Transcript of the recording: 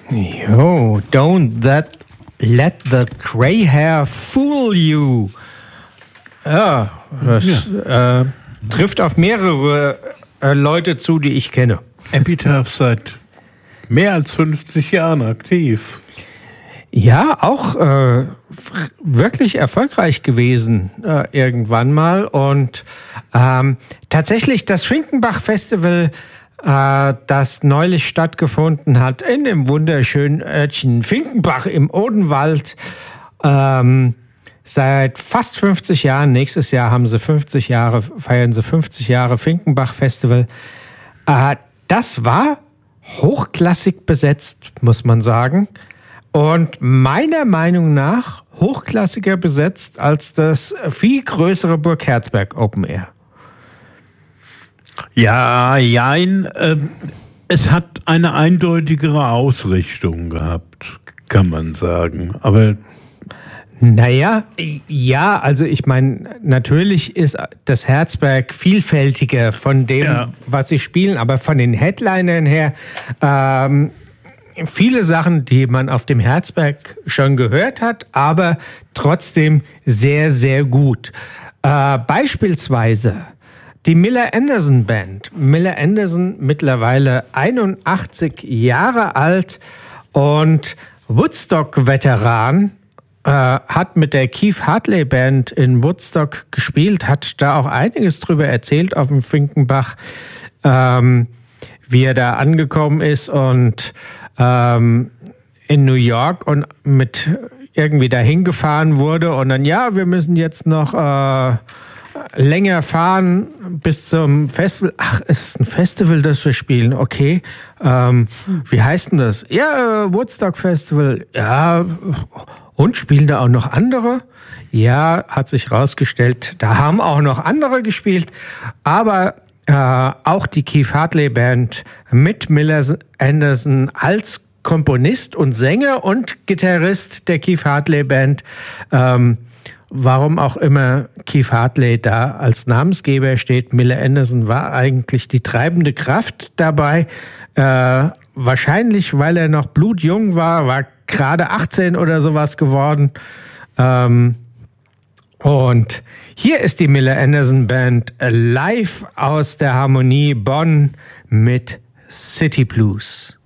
Yo, let the gray hair fool you. Ja, das trifft auf mehrere Leute zu, die ich kenne. Epitaph seit mehr als 50 Jahren aktiv. Ja, auch wirklich erfolgreich gewesen irgendwann mal. Und tatsächlich das Finkenbach-Festival, das neulich stattgefunden hat in dem wunderschönen Örtchen Finkenbach im Odenwald, seit fast 50 Jahren. Nächstes Jahr feiern sie 50 Jahre Finkenbach-Festival. Das war hochklassig besetzt, muss man sagen. Und meiner Meinung nach hochklassiger besetzt als das viel größere Burg Herzberg Open Air. Ja, jein. Es hat eine eindeutigere Ausrichtung gehabt, kann man sagen. Aber naja, ja, also ich meine, natürlich ist das Herzberg vielfältiger von dem, was sie spielen, aber von den Headlinern her viele Sachen, die man auf dem Herzberg schon gehört hat, aber trotzdem sehr, sehr gut. Beispielsweise die Miller Anderson Band. Miller Anderson mittlerweile 81 Jahre alt und Woodstock-Veteran, hat mit der Keith Hartley Band in Woodstock gespielt, hat da auch einiges drüber erzählt auf dem Finkenbach, wie er da angekommen ist und in New York und mit irgendwie dahin gefahren wurde und dann, wir müssen jetzt noch länger fahren bis zum Festival. Ach, es ist ein Festival, das wir spielen. Okay. Wie heißt denn das? Ja, Woodstock Festival. Ja, und spielen da auch noch andere? Ja, hat sich rausgestellt, da haben auch noch andere gespielt. Aber auch die Keith Hartley Band mit Miller Anderson als Komponist und Sänger und Gitarrist der Keith Hartley Band. Warum auch immer Keith Hartley da als Namensgeber steht, Miller Anderson war eigentlich die treibende Kraft dabei. Wahrscheinlich, weil er noch blutjung war gerade 18 oder sowas geworden. Und hier ist die Miller Anderson Band live aus der Harmonie Bonn mit City Blues.